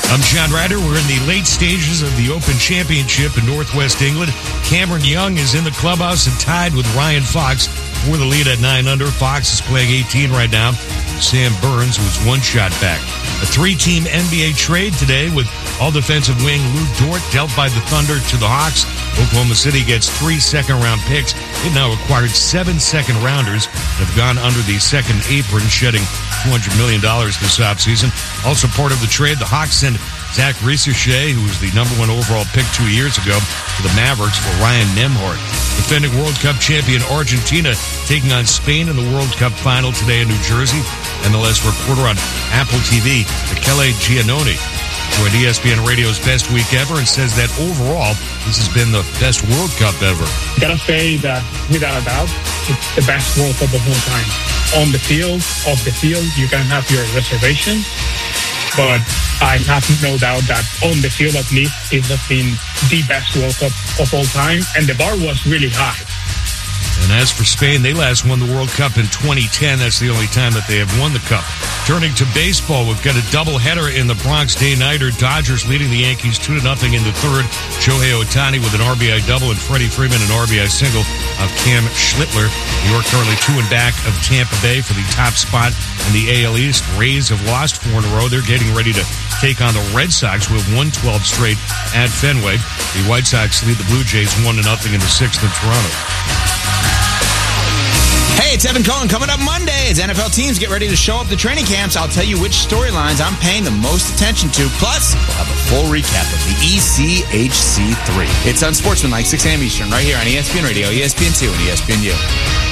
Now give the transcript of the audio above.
I'm John Ryder. We're in the late stages of the Open Championship in Northwest England. Cameron Young is in the clubhouse and tied with Ryan Fox for the lead at 9 under. Fox is playing 18 right now. Sam Burns was one shot back. A 3-team NBA trade today with all-defensive wing Lou Dort dealt by the Thunder to the Hawks. Oklahoma City gets 3 second-round picks. They've now acquired 7 second-rounders that have gone under the second apron, shedding $200 million this offseason. Also part of the trade, the Hawks send Zach Risacher, who was the number 1 overall pick 2 years ago, to the Mavericks for Ryan Nembhard. Defending World Cup champion Argentina taking on Spain in the World Cup final today in New Jersey. MLS reporter on Apple TV, Michele Giannone, joined ESPN Radio's Best Week Ever and says that overall, this has been the best World Cup ever. Gotta say that, without a doubt, it's the best World Cup of all time. On the field, off the field, you can have your reservations, but I have no doubt that on the field at least, it has been the best World Cup of all time, and the bar was really high. And as for Spain, they last won the World Cup in 2010. That's the only time that they have won the Cup. Turning to baseball, we've got a doubleheader in the Bronx day-nighter. Dodgers leading the Yankees 2-0 in the third. Shohei Ohtani with an RBI double and Freddie Freeman an RBI single of Cam Schlittler. New York currently 2 and back of Tampa Bay for the top spot in the AL East. Rays have lost 4 in a row. They're getting ready to take on the Red Sox who have won 12 straight at Fenway. The White Sox lead the Blue Jays 1-0 in the sixth in Toronto. Hey, it's Evan Cohen. Coming up Monday as NFL teams get ready to show up to training camps, I'll tell you which storylines I'm paying the most attention to. Plus, we'll have a full recap of the ECHC3. It's Unsportsmanlike, 6 a.m. Eastern, right here on ESPN Radio, ESPN2, and ESPNU.